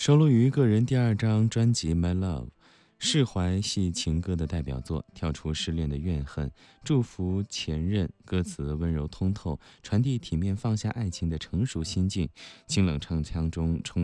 收录于个人第2张专辑《My Love》。释怀系情歌的代表作，跳出失恋的怨恨，祝福前任，歌词温柔通透，传递体面放下爱情的成熟心境。清冷唱腔中充